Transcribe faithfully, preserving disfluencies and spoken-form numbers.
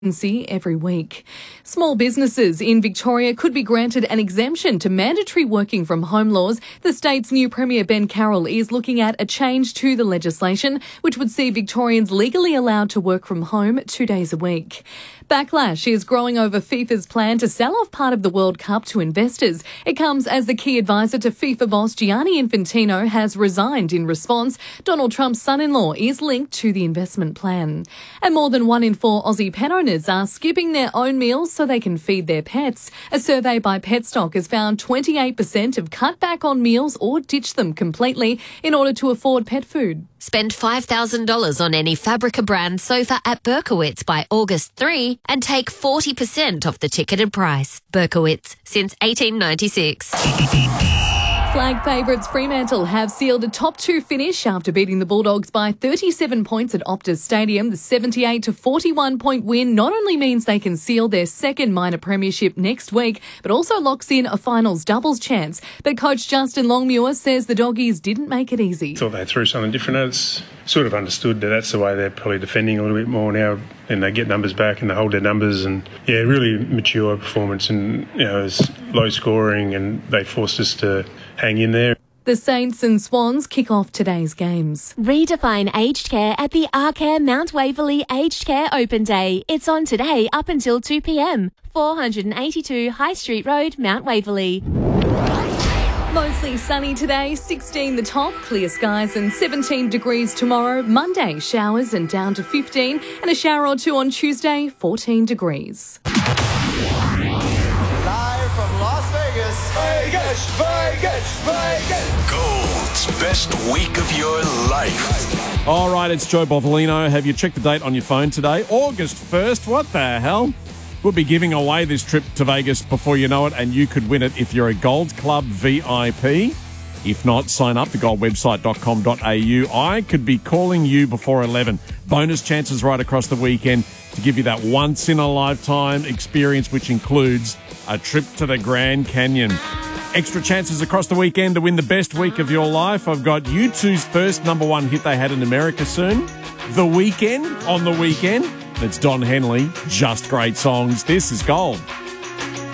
every week. Small businesses in Victoria could be granted an exemption to mandatory working from home laws. The state's new Premier Ben Carroll is looking at a change to the legislation, which would see Victorians legally allowed to work from home two days a week. Backlash is growing over FIFA's plan to sell off part of the World Cup to investors. It comes as the key advisor to FIFA boss Gianni Infantino has resigned in response. Donald Trump's son-in-law is linked to the investment plan. And more than one in four Aussie pet owners are skipping their own meals so they can feed their pets. A survey by Petstock has found twenty-eight percent have cut back on meals or ditched them completely in order to afford pet food. Spend five thousand dollars on any Fabrica brand sofa at Berkowitz by August third and take forty percent off the ticketed price. Berkowitz, since eighteen ninety-six. Flag favourites Fremantle have sealed a top two finish after beating the Bulldogs by thirty-seven points at Optus Stadium. The seventy-eight to forty-one point win not only means they can seal their second minor premiership next week, but also locks in a finals doubles chance. But coach Justin Longmuir says the Doggies didn't make it easy. Thought they threw something different. It's sort of understood that that's the way they're probably defending a little bit more now, and they get numbers back and they hold their numbers, and yeah, really mature performance, and you know, it's low scoring, and they forced us to hang in there. The Saints and Swans kick off today's games. Redefine aged care at the Arcare Mount Waverley Aged Care Open Day. It's on today up until two p m. four eighty-two High Street Road, Mount Waverley. Mostly sunny today, sixteen the top, clear skies and seventeen degrees tomorrow. Monday, showers and down to fifteen, and a shower or two on Tuesday, fourteen degrees. Live from Las Vegas. Vegas, Vegas, Vegas. Gold's best week of your life. All right, it's Joe Bovolino. Have you checked the date on your phone today? August first. What the hell? We'll be giving away this trip to Vegas before you know it, and you could win it if you're a Gold Club V I P. If not, sign up to gold website dot com dot a u. I could be calling you before eleven. Bonus chances right across the weekend to give you that once-in-a-lifetime experience, which includes a trip to the Grand Canyon. Extra chances across the weekend to win the best week of your life. I've got U two's first number one hit they had in America soon. The Weekend on the weekend. It's Don Henley. Just great songs. This is Gold.